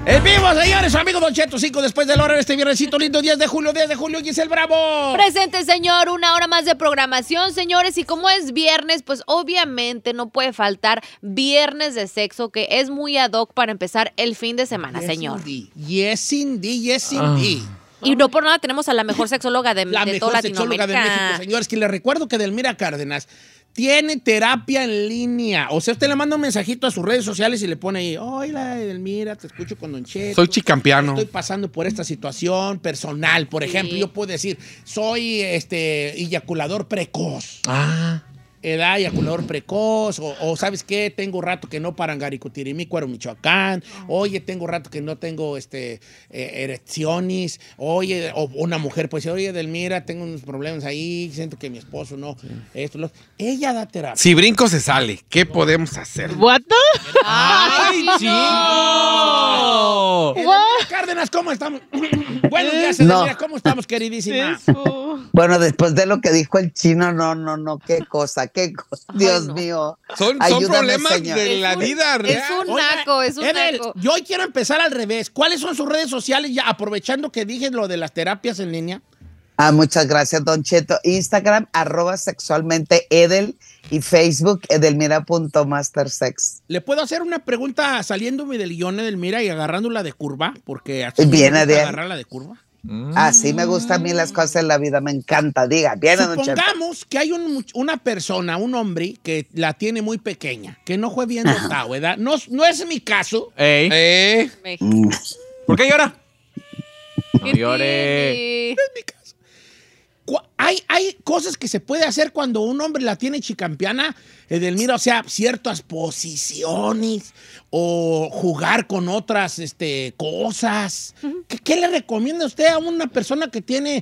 En vivo, señores, su amigo Don Cheto, 5 después del hora, este viernesito lindo, 10 de julio, Giselle Bravo. Presente, señor, una hora más de programación, señores, y como es viernes, pues obviamente no puede faltar viernes de sexo, que es muy ad hoc para empezar el fin de semana, señor. Yes, indeed. Y no por nada tenemos a la mejor sexóloga de toda Latinoamérica. La mejor sexóloga de México, señores, que les recuerdo que Delmira Cárdenas tiene terapia en línea. O sea, usted le manda un mensajito a sus redes sociales y le pone ahí, hola, Edelmira, te escucho con Don Cheto. Soy chicampiano. Estoy pasando por esta situación personal. Por ejemplo, yo puedo decir, soy eyaculador precoz. Edad, eyaculador precoz, o ¿sabes qué? Tengo rato que no Parangaricutirimí, Cuero, Michoacán. Oye, tengo rato que no tengo erecciones. Oye, o una mujer pues oye, Delmira, tengo unos problemas ahí, siento que mi esposo no, Ella da terapia. Si brinco se sale, ¿qué podemos hacer? ¿What? ¡Ay, chico! Cárdenas, ¿cómo estamos? Buenos días, Delmira, ¿cómo estamos, queridísima? Bueno, después de lo que dijo el chino, no, qué cosa, Dios mío. Son problemas señor. de la vida real. Es un naco. Yo hoy quiero empezar al revés. ¿Cuáles son sus redes sociales, ya aprovechando que dije lo de las terapias en línea? Muchas gracias, Don Cheto. Instagram, @sexualmenteedel y Facebook, edelmira.mastersex. ¿Le puedo hacer una pregunta saliéndome del guión, Edelmira, y agarrándola de curva? Porque así viene de agarrarla de curva. Así me gustan a mí las cosas en la vida, me encanta. Diga, bien. Supongamos que hay una persona, un hombre, que la tiene muy pequeña, que no fue bien dotado, ¿verdad? No es mi caso. ¿Por qué llora? No llore. No es mi caso. Hay cosas que se puede hacer cuando un hombre la tiene chicampiana, Edelmira, o sea, ciertas posiciones o jugar con otras cosas. ¿Qué le recomienda usted a una persona que tiene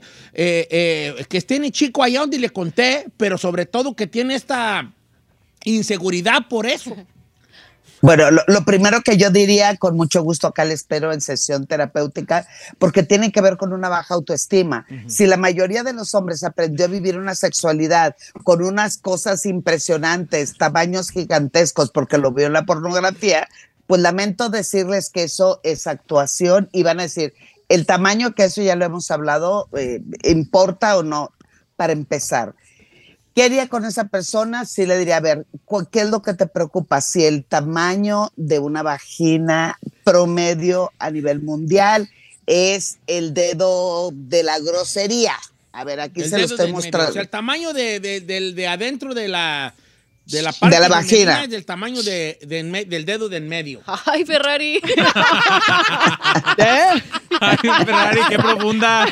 chico allá donde le conté, pero sobre todo que tiene esta inseguridad por eso? Bueno, lo primero que yo diría, con mucho gusto acá le espero en sesión terapéutica, porque tiene que ver con una baja autoestima. Si la mayoría de los hombres aprendió a vivir una sexualidad con unas cosas impresionantes, tamaños gigantescos, porque lo vio en la pornografía, pues lamento decirles que eso es actuación y van a decir, el tamaño, que eso ya lo hemos hablado, ¿importa o no? Para empezar. ¿Qué haría con esa persona? Sí le diría, a ver, ¿qué es lo que te preocupa? Si el tamaño de una vagina promedio a nivel mundial es el dedo de la grosería. A ver, aquí se lo estoy mostrando. O sea, el tamaño de adentro de la parte de la vagina es del tamaño del dedo de en medio. Ay, Ferrari. Ay, Ferrari, qué profunda.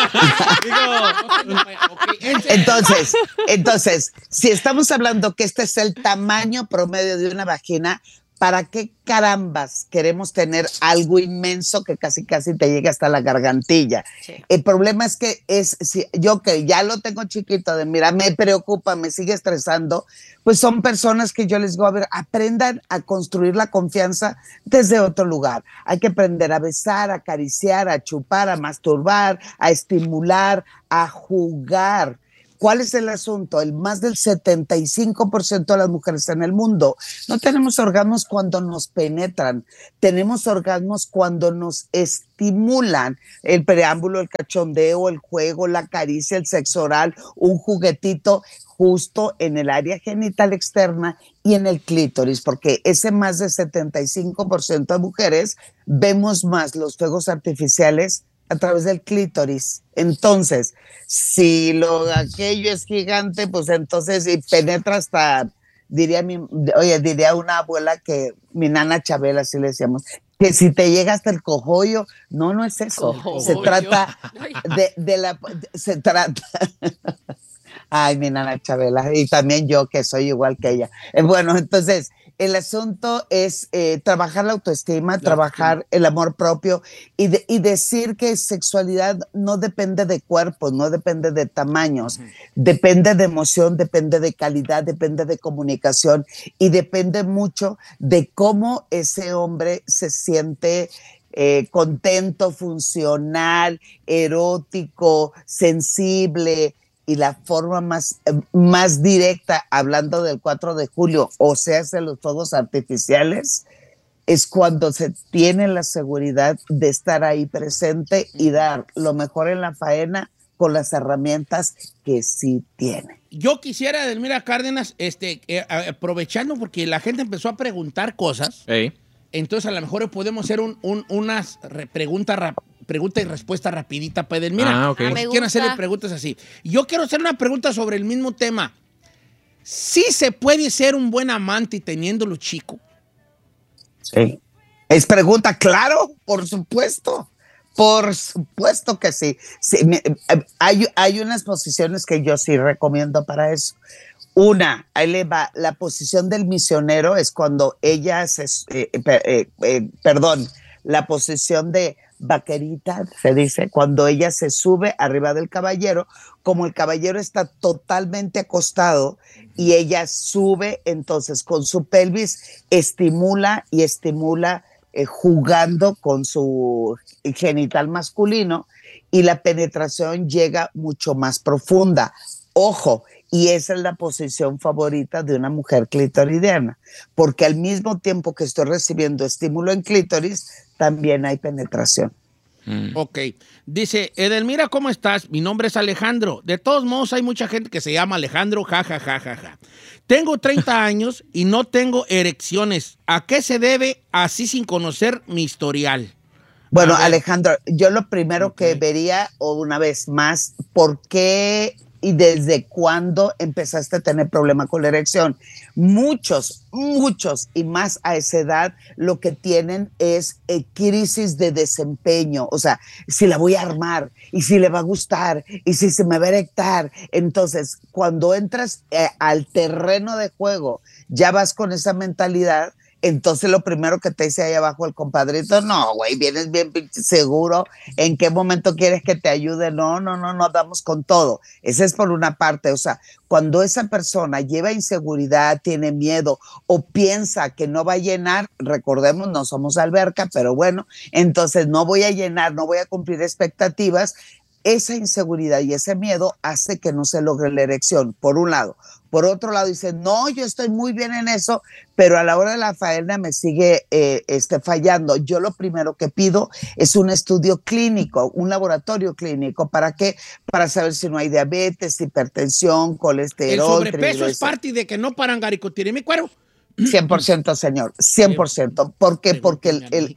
Entonces, si estamos hablando que este es el tamaño promedio de una vagina, ¿para qué carambas queremos tener algo inmenso que casi te llegue hasta la gargantilla? Sí. El problema es que yo que ya lo tengo chiquito, mira, me preocupa, me sigue estresando, pues son personas que yo les digo, a ver, aprendan a construir la confianza desde otro lugar. Hay que aprender a besar, a acariciar, a chupar, a masturbar, a estimular, a jugar. ¿Cuál es el asunto? El más del 75% de las mujeres en el mundo no tenemos orgasmos cuando nos penetran, tenemos orgasmos cuando nos estimulan. El preámbulo, el cachondeo, el juego, la caricia, el sexo oral, un juguetito justo en el área genital externa y en el clítoris, porque ese más del 75% de mujeres vemos más los fuegos artificiales a través del clítoris. Entonces, si aquello es gigante, pues entonces y penetra hasta, diría una abuela que mi nana Chabela, así le decíamos, que si te llega hasta el cojollo, no es eso. Se trata se trata. Ay, mi nana Chabela, y también yo que soy igual que ella. Bueno, entonces, el asunto es trabajar la autoestima, trabajar el amor propio y decir que sexualidad no depende de cuerpos, no depende de tamaños, depende de emoción, depende de calidad, depende de comunicación y depende mucho de cómo ese hombre se siente contento, funcional, erótico, sensible. Y la forma más directa, hablando del 4 de julio, o sea, los fuegos artificiales, es cuando se tiene la seguridad de estar ahí presente y dar lo mejor en la faena con las herramientas que sí tiene. Yo quisiera, Edelmira Cárdenas, aprovechando porque la gente empezó a preguntar cosas, entonces a lo mejor podemos hacer unas pregunta y respuesta rapidita para Edelmira. Okay. Quiero hacerle preguntas así. Yo quiero hacer una pregunta sobre el mismo tema. ¿Sí se puede ser un buen amante teniéndolo chico? Sí. Es pregunta, claro, por supuesto. Por supuesto que sí. Hay unas posiciones que yo sí recomiendo para eso. Una, ahí le va, la posición del misionero es cuando ella la posición de vaquerita, se dice, cuando ella se sube arriba del caballero, como el caballero está totalmente acostado y ella sube, entonces con su pelvis estimula jugando con su genital masculino y la penetración llega mucho más profunda. Ojo, y esa es la posición favorita de una mujer clitoridiana, porque al mismo tiempo que estoy recibiendo estímulo en clítoris, también hay penetración. Ok. Dice, Edelmira, ¿cómo estás? Mi nombre es Alejandro. De todos modos, hay mucha gente que se llama Alejandro, ja. Tengo 30 años y no tengo erecciones. ¿A qué se debe así sin conocer mi historial? Bueno, Alejandro, yo lo primero que vería, o una vez más, ¿por qué y desde cuándo empezaste a tener problema con la erección? Muchos, y más a esa edad, lo que tienen es crisis de desempeño. O sea, si la voy a armar, y si le va a gustar, y si se me va a erectar. Entonces, cuando entras al terreno de juego, ya vas con esa mentalidad. Entonces lo primero que te dice ahí abajo el compadrito, no, güey, vienes bien seguro, ¿en qué momento quieres que te ayude? No, damos con todo. Esa es por una parte, o sea, cuando esa persona lleva inseguridad, tiene miedo o piensa que no va a llenar, recordemos, no somos alberca, pero bueno, entonces no voy a llenar, no voy a cumplir expectativas. Esa inseguridad y ese miedo hace que no se logre la erección, por un lado. Por otro lado, dice, no, yo estoy muy bien en eso, pero a la hora de la faena me sigue fallando. Yo lo primero que pido es un estudio clínico, un laboratorio clínico. ¿Para qué? Para saber si no hay diabetes, hipertensión, colesterol. ¿El sobrepeso es parte de que no paran garicotirimi cuero? 100%, señor, 100%. ¿Por qué? Porque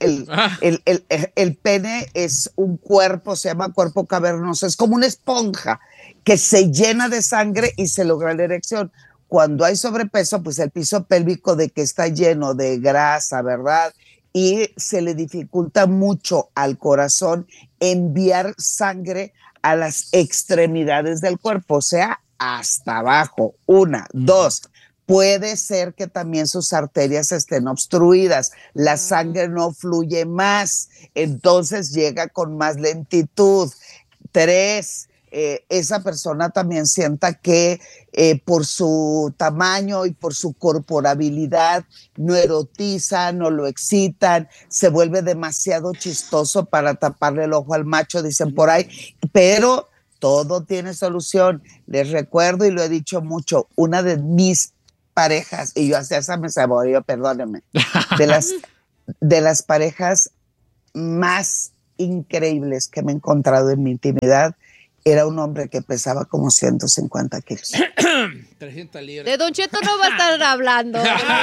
el pene es un cuerpo, se llama cuerpo cavernoso, es como una esponja que se llena de sangre y se logra la erección. Cuando hay sobrepeso, pues el piso pélvico de que está lleno de grasa, ¿verdad? Y se le dificulta mucho al corazón enviar sangre a las extremidades del cuerpo, o sea, hasta abajo. Una, dos. Puede ser que también sus arterias estén obstruidas, la sangre no fluye más, entonces llega con más lentitud. Tres, esa persona también sienta que por su tamaño y por su corporabilidad no erotizan, no lo excitan, se vuelve demasiado chistoso para taparle el ojo al macho, dicen por ahí, pero todo tiene solución. Les recuerdo y lo he dicho mucho, una de mis parejas, y yo hasta esa me saboreó, perdónenme, de las parejas más increíbles que me he encontrado en mi intimidad, era un hombre que pesaba como 150 kilos. 300 libras. De Don Cheto no va a estar hablando.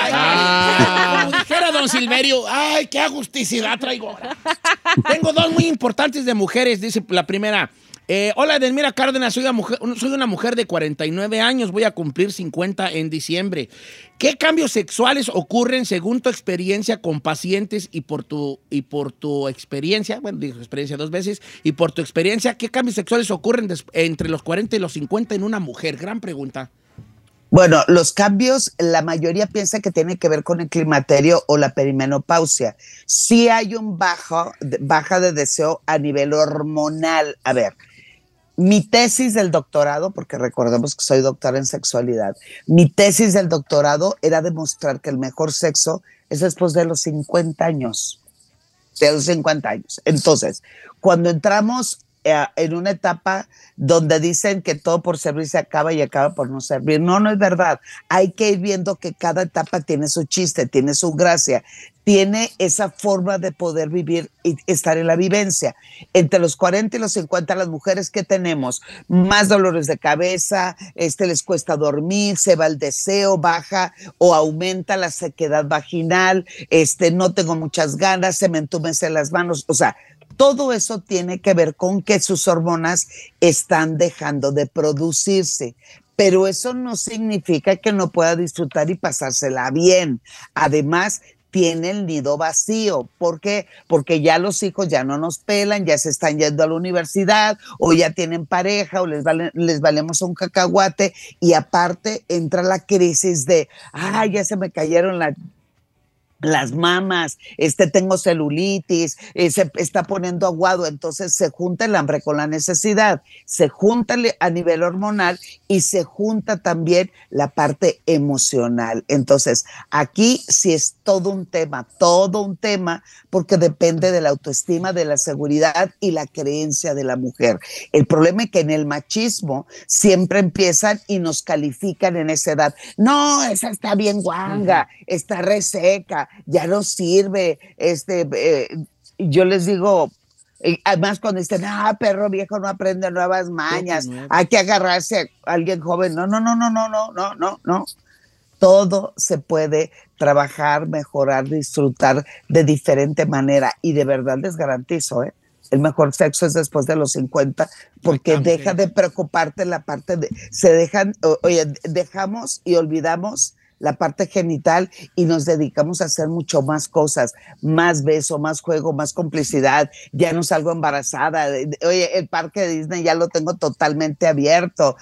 Como dijera Don Silverio, ay, qué agusticidad traigo ahora. Tengo dos muy importantes de mujeres, dice la primera. Hola, Edelmira Cárdenas, soy una mujer de 49 años, voy a cumplir 50 en diciembre. ¿Qué cambios sexuales ocurren según tu experiencia con pacientes y por tu experiencia? Bueno, digo experiencia 2 veces. Y por tu experiencia, ¿qué cambios sexuales ocurren entre los 40 y los 50 en una mujer? Gran pregunta. Bueno, los cambios, la mayoría piensa que tiene que ver con el climaterio o la perimenopausia. Sí hay un baja de deseo a nivel hormonal. A ver, mi tesis del doctorado, porque recordemos que soy doctora en sexualidad, mi tesis del doctorado era demostrar que el mejor sexo es después de los 50 años. De los 50 años. Entonces, cuando entramos en una etapa donde dicen que todo por servir se acaba y acaba por no servir. No, no es verdad. Hay que ir viendo que cada etapa tiene su chiste, tiene su gracia. tiene esa forma de poder vivir y estar en la vivencia. Entre los 40 y los 50, las mujeres que tenemos más dolores de cabeza, les cuesta dormir, se va el deseo, baja o aumenta la sequedad vaginal, no tengo muchas ganas, se me entumecen las manos, o sea, todo eso tiene que ver con que sus hormonas están dejando de producirse. Pero eso no significa que no pueda disfrutar y pasársela bien. Además, tiene el nido vacío. ¿Por qué? Porque ya los hijos ya no nos pelan, ya se están yendo a la universidad, o ya tienen pareja, o les valemos un cacahuate, y aparte entra la crisis de, ya se me cayeron las mamas, tengo celulitis, se está poniendo aguado, entonces se junta el hambre con la necesidad, se junta a nivel hormonal y se junta también la parte emocional. Entonces, aquí sí es todo un tema, porque depende de la autoestima, de la seguridad y la creencia de la mujer. El problema es que en el machismo siempre empiezan y nos califican en esa edad. No, esa está bien guanga, está reseca, ya no sirve, yo les digo, además cuando dicen, perro viejo no aprende nuevas mañas, hay que agarrarse a alguien joven, no, todo se puede trabajar, mejorar, disfrutar de diferente manera, y de verdad les garantizo, el mejor sexo es después de los 50, porque deja de preocuparte la parte dejamos y olvidamos la parte genital y nos dedicamos a hacer mucho más cosas, más beso, más juego, más complicidad. Ya no salgo embarazada. Oye, el parque de Disney ya lo tengo totalmente abierto,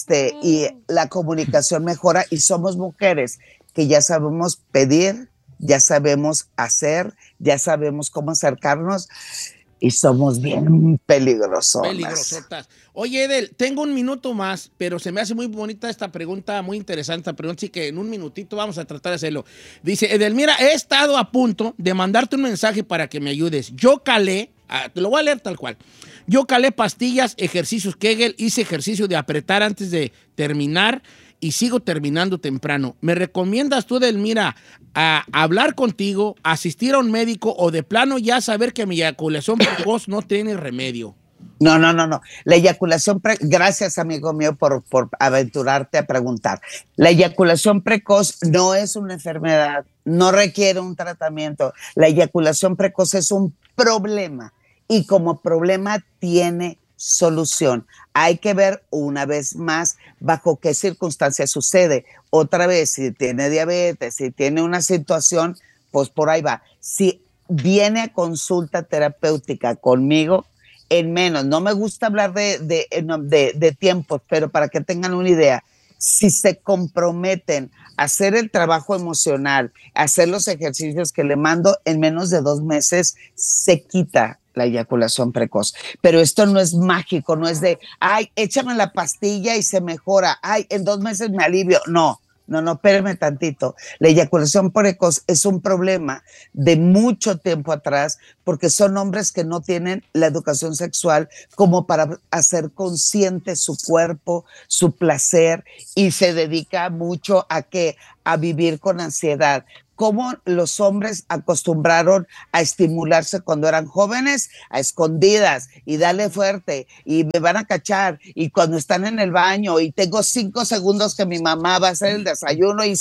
y la comunicación mejora, y somos mujeres que ya sabemos pedir, ya sabemos hacer, ya sabemos cómo acercarnos, y somos bien peligrosotas. Oye, Edel, tengo un minuto más, pero se me hace muy bonita esta pregunta, muy interesante esta pregunta, así que en un minutito vamos a tratar de hacerlo. Dice, Edel, mira, he estado a punto de mandarte un mensaje para que me ayudes. Yo calé, te lo voy a leer tal cual. Yo calé pastillas, ejercicios Kegel, hice ejercicio de apretar antes de terminar y sigo terminando temprano. ¿Me recomiendas tú, Edelmira, a hablar contigo, asistir a un médico o de plano ya saber que mi eyaculación precoz no tiene remedio? No. La eyaculación gracias, amigo mío, por aventurarte a preguntar. La eyaculación precoz no es una enfermedad, no requiere un tratamiento. La eyaculación precoz es un problema, y como problema tiene solución. Hay que ver una vez más bajo qué circunstancias sucede. Otra vez, si tiene diabetes, si tiene una situación, pues por ahí va. Si viene a consulta terapéutica conmigo, en menos, no me gusta hablar de tiempos, pero para que tengan una idea, si se comprometen a hacer el trabajo emocional, a hacer los ejercicios que le mando, en menos de 2 meses se quita la eyaculación precoz. Pero esto no es mágico, no es de, échame la pastilla y se mejora, en 2 meses me alivio. No, espérame tantito. La eyaculación precoz es un problema de mucho tiempo atrás, porque son hombres que no tienen la educación sexual como para hacer consciente su cuerpo, su placer, y se dedica mucho a vivir con ansiedad. Cómo los hombres acostumbraron a estimularse cuando eran jóvenes, a escondidas, y dale fuerte, y me van a cachar, y cuando están en el baño, y tengo 5 segundos que mi mamá va a hacer el desayuno, y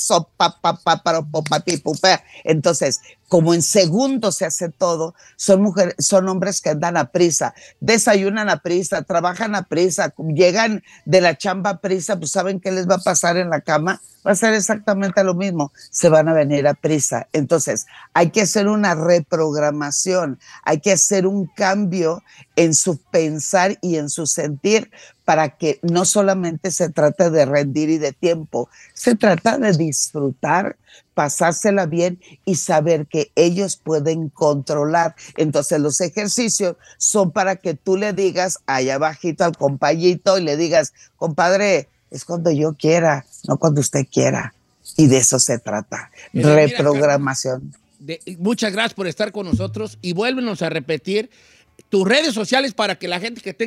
entonces, como en segundos se hace todo, son hombres que andan a prisa, desayunan a prisa, trabajan a prisa, llegan de la chamba a prisa, pues ¿saben qué les va a pasar en la cama? Va a ser exactamente lo mismo, se van a venir a prisa. Entonces, hay que hacer una reprogramación, hay que hacer un cambio en su pensar y en su sentir, para que no solamente se trate de rendir y de tiempo, se trata de disfrutar, pasársela bien y saber que ellos pueden controlar. Entonces los ejercicios son para que tú le digas allá abajito al compañito y le digas, compadre, es cuando yo quiera, no cuando usted quiera. Y de eso se trata, reprogramación. Muchas gracias por estar con nosotros, y vuélvenos a repetir tus redes sociales para que la gente que tenga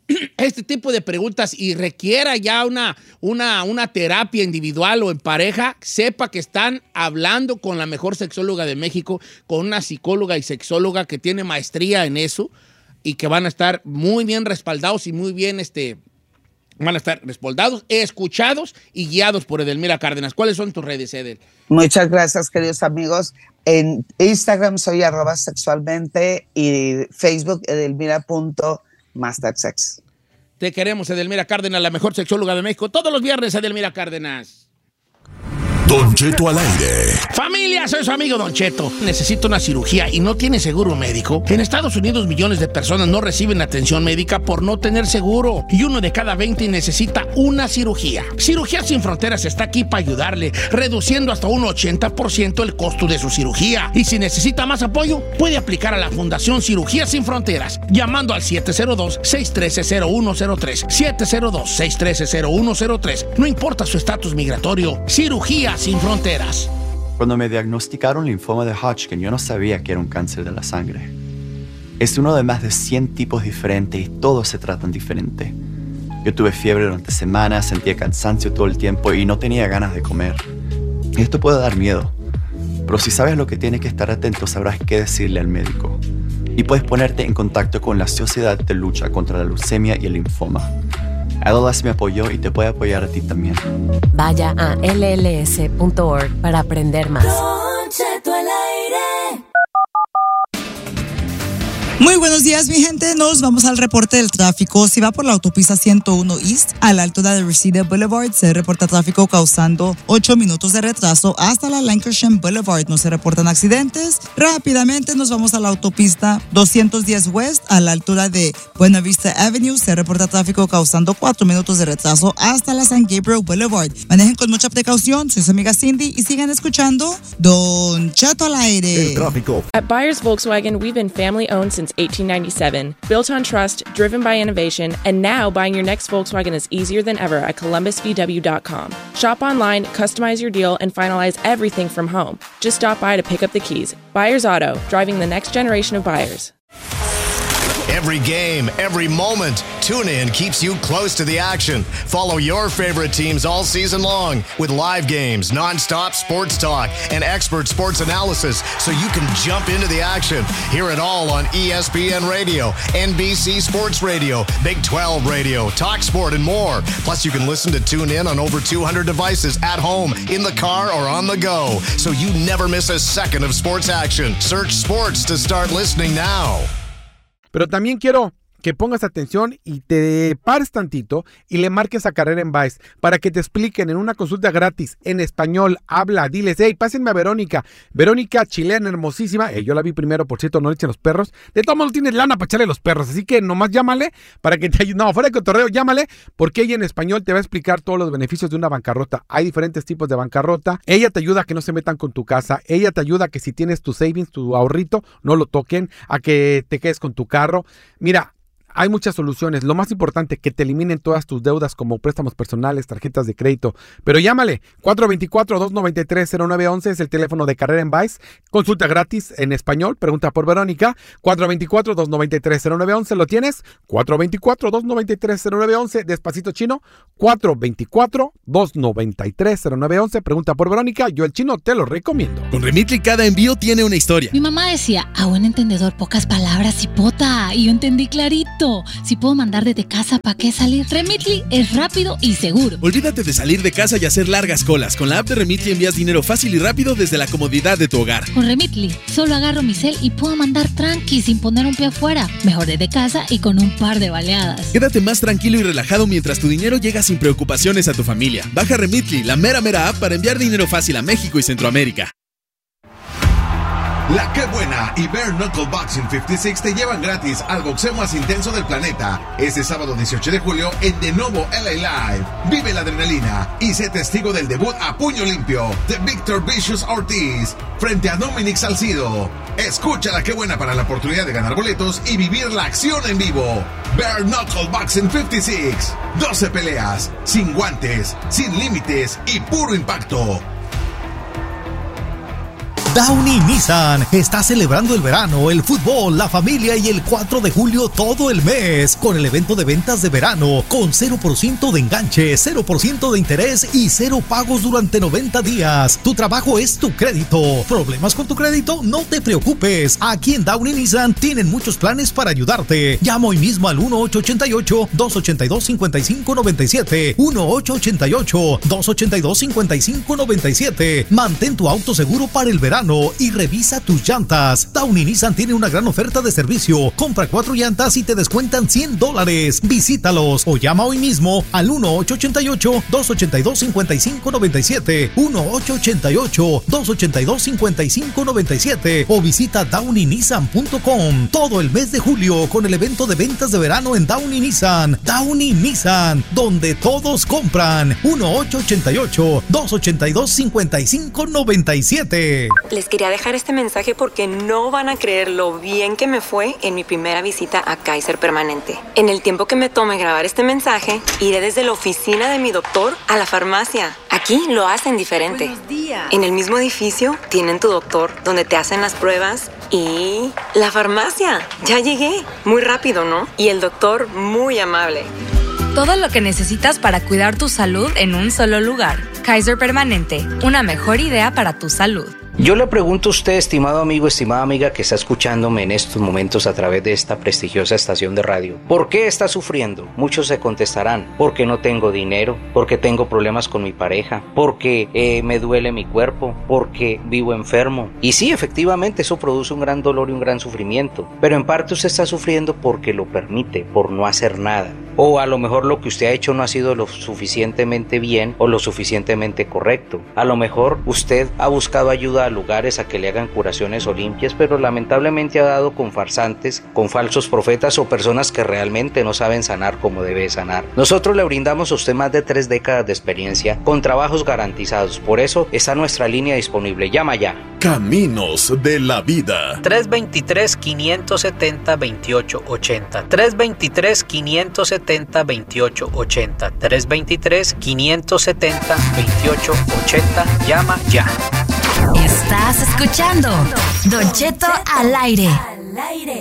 este tipo de preguntas y requiera ya una terapia individual o en pareja, sepa que están hablando con la mejor sexóloga de México, con una psicóloga y sexóloga que tiene maestría en eso y que van a estar muy bien respaldados y muy bien, van a estar respaldados, escuchados y guiados por Edelmira Cárdenas. ¿Cuáles son tus redes, Edel? Muchas gracias, queridos amigos. En Instagram soy @sexualmente y Facebook edelmira.mastersex. Te queremos, Edelmira Cárdenas, la mejor sexóloga de México. Todos los viernes, Edelmira Cárdenas. Don Cheto al aire. Familia, soy su amigo Don Cheto. Necesito una cirugía y no tiene seguro médico. En Estados Unidos millones de personas no reciben atención médica por no tener seguro. Y 1 de cada 20 necesita una cirugía. Cirugía Sin Fronteras está aquí para ayudarle, reduciendo hasta un 80% el costo de su cirugía. Y si necesita más apoyo, puede aplicar a la Fundación Cirugía Sin Fronteras, llamando al 702-613-0103. 702-613-0103. No importa su estatus migratorio. Cirugía Sin Fronteras. Cuando me diagnosticaron linfoma de Hodgkin, yo no sabía que era un cáncer de la sangre. Es uno de más de 100 tipos diferentes y todos se tratan diferente. Yo tuve fiebre durante semanas, sentía cansancio todo el tiempo y no tenía ganas de comer. Esto puede dar miedo, pero si sabes lo que tienes que estar atento, sabrás qué decirle al médico. Y puedes ponerte en contacto con la Sociedad de Lucha contra la Leucemia y el Linfoma. LLS me apoyó y te puede apoyar a ti también. Vaya a lls.org para aprender más. Muy buenos días, mi gente. Nos vamos al reporte del tráfico. Si va por la autopista 101 East a la altura de Reseda Boulevard, se reporta tráfico causando 8 minutos de retraso. Hasta la Lancashire Boulevard no se reportan accidentes. Rápidamente nos vamos a la autopista 210 West a la altura de Buena Vista Avenue. Se reporta tráfico causando 4 minutos de retraso hasta la San Gabriel Boulevard. Manejen con mucha precaución. Soy su amiga Cindy y sigan escuchando Don Cheto al aire. El tráfico. At Byers Volkswagen, we've been family-owned since 1897, built on trust, driven by innovation, and now buying your next Volkswagen is easier than ever at ColumbusVW.com. Shop online, customize your deal, and finalize everything from home. Just stop by to pick up the keys. Byers Auto, driving the next generation of buyers. Every game, every moment, TuneIn keeps you close to the action. Follow your favorite teams all season long with live games, nonstop sports talk, and expert sports analysis so you can jump into the action. Hear it all on ESPN Radio, NBC Sports Radio, Big 12 Radio, TalkSport, and more. Plus, you can listen to TuneIn on over 200 devices at home, in the car, or on the go, so you never miss a second of sports action. Search sports to start listening now. Pero también quiero que pongas atención y te pares tantito y le marques a Carrera en Vice para que te expliquen en una consulta gratis en español. Habla, diles, hey, pásenme a Verónica. Verónica, chilena, hermosísima. Yo la vi primero, por cierto, no le echen los perros. De todos modos, tienes lana para echarle los perros, así que nomás llámale para que te ayude. No, fuera de cotorreo, llámale porque ella en español te va a explicar todos los beneficios de una bancarrota. Hay diferentes tipos de bancarrota. Ella te ayuda a que no se metan con tu casa. Ella te ayuda a que si tienes tu savings, tu ahorrito, no lo toquen, a que te quedes con tu carro. Mira, hay muchas soluciones. Lo más importante, que te eliminen todas tus deudas como préstamos personales, tarjetas de crédito. Pero llámale, 424-293-0911 es el teléfono de Carrera en Vice. Consulta gratis en español, pregunta por Verónica. 424-293-0911, ¿lo tienes? 424-293-0911, despacito chino. 424-293-0911, pregunta por Verónica. Yo el chino te lo recomiendo. Con Remitly cada envío tiene una historia. Mi mamá decía, a buen entendedor pocas palabras y pota. Y yo entendí clarito. Si puedo mandar desde casa, ¿para qué salir? Remitly es rápido y seguro. Olvídate de salir de casa y hacer largas colas. Con la app de Remitly envías dinero fácil y rápido desde la comodidad de tu hogar. Con Remitly, solo agarro mi cel y puedo mandar tranqui sin poner un pie afuera. Mejor desde casa y con un par de baleadas. Quédate más tranquilo y relajado mientras tu dinero llega sin preocupaciones a tu familia. Baja Remitly, la mera app para enviar dinero fácil a México y Centroamérica. La Que Buena y Bare Knuckle Boxing 56 te llevan gratis al boxeo más intenso del planeta este sábado 18 de julio en De Novo LA Live. Vive la adrenalina y sé testigo del debut a puño limpio de Victor Vicious Ortiz frente a Dominic Salcido. Escucha La Que Buena para la oportunidad de ganar boletos y vivir la acción en vivo. Bare Knuckle Boxing 56. 12 peleas, sin guantes, sin límites y puro impacto. Downey Nissan está celebrando el verano, el fútbol, la familia y el 4 de julio todo el mes con el evento de ventas de verano con 0% de enganche, 0% de interés y 0 pagos durante 90 días. Tu trabajo es tu crédito. ¿Problemas con tu crédito? No te preocupes. Aquí en Downey Nissan tienen muchos planes para ayudarte. Llama hoy mismo al 1-888-282-5597. 1-888-282-5597. Mantén tu auto seguro para el verano y revisa tus llantas. Downey Nissan tiene una gran oferta de servicio. Compra 4 llantas y te descuentan $100. Visítalos o llama hoy mismo al 1-888-282-5597. 1-888-282-5597 o visita downeynissan.com. Todo el mes de julio con el evento de ventas de verano en Downey Nissan. Downey Nissan, donde todos compran. 1-888-282-5597. Les quería dejar este mensaje porque no van a creer lo bien que me fue en mi primera visita a Kaiser Permanente. En el tiempo que me tome grabar este mensaje, iré desde la oficina de mi doctor a la farmacia. Aquí lo hacen diferente. Buenos días. En el mismo edificio tienen tu doctor, donde te hacen las pruebas y la farmacia. Ya llegué. Muy rápido, ¿no? Y el doctor muy amable. Todo lo que necesitas para cuidar tu salud en un solo lugar. Kaiser Permanente, una mejor idea para tu salud. Yo le pregunto a usted, estimado amigo, estimada amiga que está escuchándome en estos momentos a través de esta prestigiosa estación de radio, ¿por qué está sufriendo? Muchos se contestarán, porque no tengo dinero, porque tengo problemas con mi pareja, porque me duele mi cuerpo, porque vivo enfermo. Y sí, efectivamente, eso produce un gran dolor y un gran sufrimiento, pero en parte usted está sufriendo porque lo permite, por no hacer nada. O a lo mejor lo que usted ha hecho no ha sido lo suficientemente bien o lo suficientemente correcto. A lo mejor usted ha buscado ayuda a lugares a que le hagan curaciones o limpias, pero lamentablemente ha dado con farsantes, con falsos profetas o personas que realmente no saben sanar como debe sanar. Nosotros le brindamos a usted más de 3 décadas de experiencia con trabajos garantizados. Por eso está nuestra línea disponible. Llama ya. Caminos de la Vida. 323-570-2880. 323-570-2880. 323-570-2880. Llama ya. Estás escuchando Don Cheto al aire.